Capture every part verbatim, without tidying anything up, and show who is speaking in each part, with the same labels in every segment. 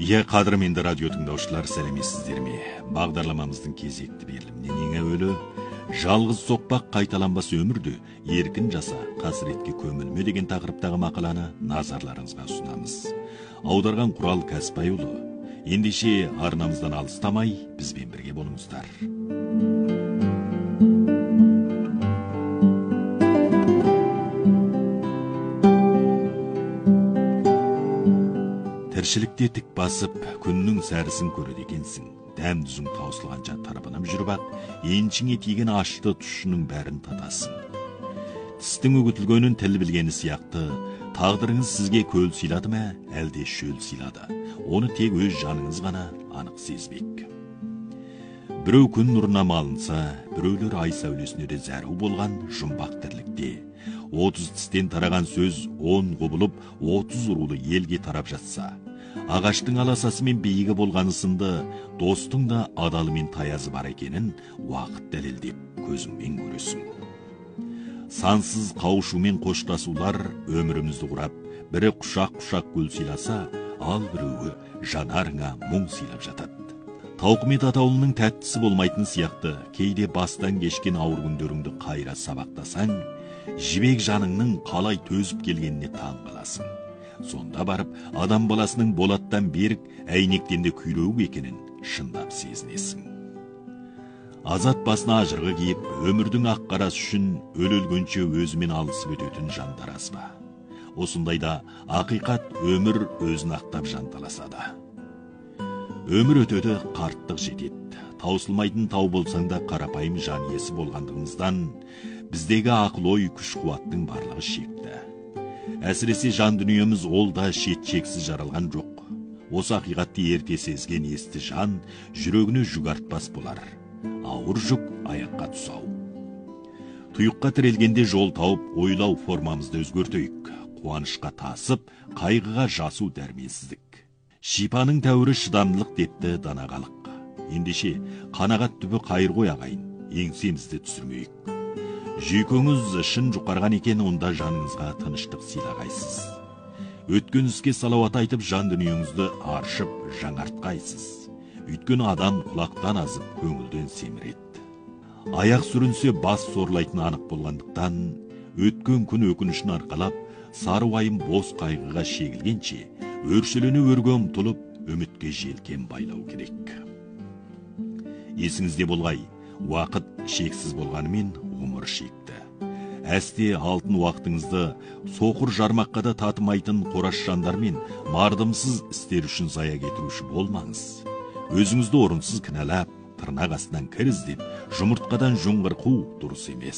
Speaker 1: Иә, қадірменді радио тыңдаушылар, сәлеметсіздер ме? Бағдарламамыздың кезекті берілімінен ең әуелі жалғыз соқпақ қайталанбас өмірді еркін жаса, қасіретке көмілме деген тақырыптағы мақаланы назарларыңызға ұсынамыз. Аударған Құрал Кәсіпбайұлы. Ендеше арнамыздан алыстамай бізбен бірге болыңыздар. Тіршілікте тік басып, күннің сәрісін көреді екенсің. Дәм дүзің таусылғанша тарапынып жүріп ақ, еншіңе тиген ашты тұшының бәрін татасың. Тістің үгітілгенін тіл білгені сияқты, тағдырыңыз сізге көл сыйлады ма, әлде шөл сыйлады. Оны тек өз жаныңыз ғана анық сезбек. Біреу күн нұрына малынса, біреулер ай сәулесіне де зәру болған жұмбақ тірлікте. Отыз тістен тараған сөз он құбылып, отыз рулы елге тарап жатса, ағаштың аласасы мен биігі болғаны сынды, достың да адалы мен таязы бар екенін уақыт дәлелдеп көзіңмен көресің. Сансыз қауышумен қоштасулар өмірімізді құрап, бірі құшақ-құшақ гүл сыйласа, ал біреуі жанарыңа мұң сыйлап жатады. Тауқымет атаулының тәттісі болмайтын сияқты, кейде бастан кешкен ауыр күндеріңді қайра сабақтасаң, жібек жаныңның қалай төзіп келгеніне таң қаласың. Сонда барып, адам баласының болаттан берік, әйнектен де күйреуік екенін шындап сезінесің. Азат басына ажырғы киіп, өмірдің ақ қарасы үшін өле-өлгенше өзімен алысып өтетін жандар аз ба. Осындайда ақиқат өмір өзін ақтап жанталасады. Өмір өтеді, қарттық жетеді. Таусылмайтын тау болсаң да қарапайым жан иесі болғандығыңыздан, біздегі ақыл ой күш қуаттың барлығы шекті. Әсіресе жан дүниеміз ол да шет-шексіз жаралған жоқ. Осы ақиқатты ерте сезген есті жан жүрегіне жүк артпас болар. Ауыр жүк аяққа тұсау. Тұйыққа тірелгенде жол тауып, ойлау формамызды өзгертейік. Қуанышқа тасып, қайғыға жасу дәрменсіздік. Шипаның тәуірі шыдамдылық депті данағалық. Ендеше қанағат түбі қайыр ғой ағайын, еңсемізді түсірмейік. Жүйкеңіз шын жұқарған екен, онда жаныңызға тыныштық сыйлағайсыз. Өткен іске салауат айтып, жан дүниеңізді аршып жаңартқайсыз. Өйткені адам құлақтан азып, көңілден семіреді. Аяқ сүрінсе бас сорлайтын анық болғандықтан, өткен күн өкінішін арқалап, сары уайым бос қайғыға шегілгенше, өршелене өрге ұмтылып, үмітке желкен байлау керек. Есіңізде болғай, уақыт шексіз болғанымен ғұмыр шекті. Әсте алтын уақытыңызды соқыр жармаққа да татымайтын қораш жандармен мардымсыз істер үшін зая кетіруші болмаңыз. Өзіңізді орынсыз кінәлап, тырнақ астынан кір іздеп, жұмыртқадан жүңғыр қу дұрыс емес.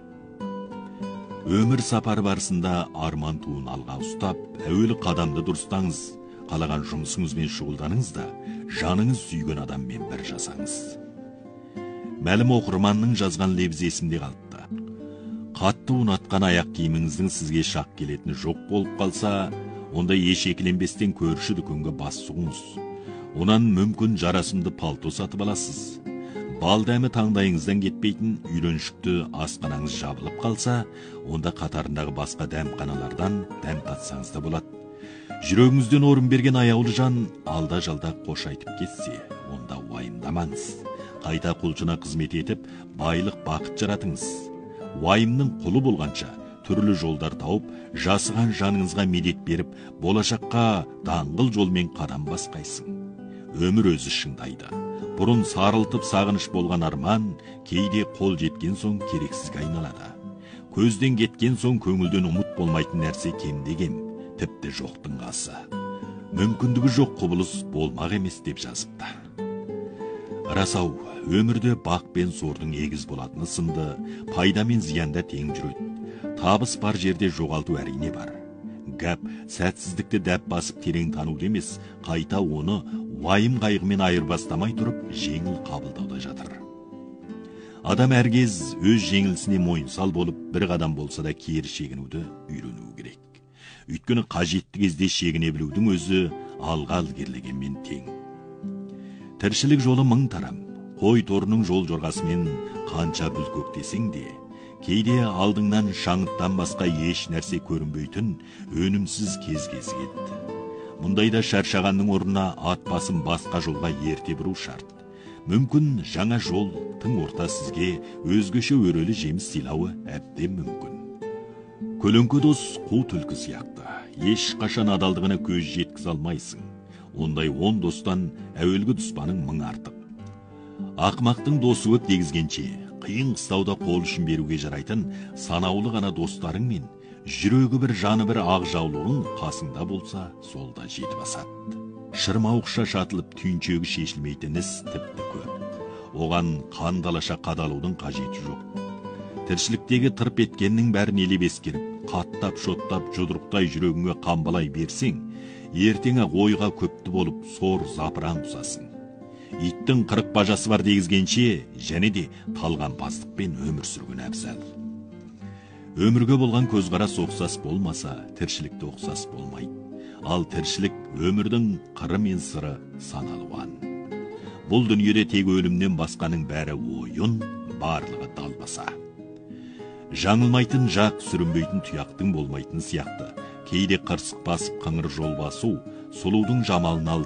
Speaker 1: Өмір сапар барысында арман туын алға ұстап, әуелі қадамды дұрыстаңыз. Қалаған жұмысыңызбен шұғылданыңыз да, жаныңыз сүйген адаммен бір жасаңыз. Мәлім оқырманның жазған лебізі есімде қалыпты. Қатты ұнатқан аяқ киіміңіздің сізге шақ келетіні жоқ болып қалса, онда еш екіленбестен көрші дүкенге бас сұғыңыз. Онан мүмкін жарасымды палто сатып аласыз. Бал дәмі таңдайыңыздан кетпейтін үйреншікті асханаңыз жабылып қалса, онда қатарындағы басқа дәмханалардан дәм татсаңыз да болады. Жүрегіңізден орын берген аяулы жан алда жалда қош айтып кетсе, онда уайымдамаңыз. Қайта құлшына қызмет етіп, байлық бақыт жаратыңыз. Уайымның құлы болғанша, түрлі жолдар тауып, жасыған жаныңызға медет беріп, болашаққа даңғыл жолмен қадам басқайсың. Өмір өзі шыңдайды. Бұрын сарылтып сағыныш болған арман, кейде қол жеткен соң керексізге айналады. Көзден кеткен соң көңілден ұмыт болмайтын нәрсе кемде-кем, тіпті жоқтың қасы. Мүмкіндігі жоқ құбылыс болмақ емес деп жазыпты. Расау, өмірде бақ пен сордың егіз болатыны сынды, пайда мен зиянда тең жүреді. Табыс бар жерде жоғалту әрине бар. Гәп, сәтсіздікті дәп басып терең тануды емес, қайта оны уайым қайғымен айырбастамай тұрып, жеңіл қабылдауда жатыр. Адам әркез өз жеңілісіне мойынсал болып, бір қадам болса да кері шегінуді үйренуі керек. Өйткені қажетті кезде шегіне білудің өзі алға ілгерілегенмен тең. Тіршілік жолы мың тарам, қой торының жол жорғасымен қанша бүлкөктесең де, кейде алдыңнан шаңыттан басқа еш нәрсе көрінбейтін өнімсіз кез кезігеді. Мұндайда шаршағанның орнына ат басын басқа жолға ерте бұру шарт. Мүмкін жаңа жол тың орта сізге өзгеше өрелі жеміс сыйлауы әбден мүмкін. Көлеңке дос қу түлкі сияқты. Ешқашан адалдығына көз жеткізе алмайсың. Ондай он достан әуелгі дұспаның мың артық. Ақмақтың досы көп дегізгенше, қиын қыстауда қол ұшын беруге жарайтын санаулы ғана достарың мен жүрегі бір жаны бір ақ жаулығың қасыңда болса, сол да жетіп асады. Шырмауықша шатылып түйіншегі шешілмейтін іс тіпті көп. Оған қандалаша қадалудың қажеті жоқ. Тіршіліктегі тырп еткеннің бәрін елеп ескеріп, қаттап шоттап жұдырықтай жүрегіңе қамбалай берсең, ертеңі ойға көпті болып сор запыран құсасың. Иттің қырық бажасы бар дегізгенше, және де талғампаздықпен өмір сүрген әбзал. Өмірге болған көзқарас ұқсас болмаса, тіршілікте ұқсас болмайды. Ал тіршілік өмірдің қыры мен сыры саналуан. Бұл дүниеде тек өлімнен басқаның бәрі ойын, барлығы далбаса. Жаңылмайтын жақ, сүрінбейтін тұяқтың болмайтын сияқты. Кейде қырсық басып қыңыр жол басу, сұлудың жамалын алып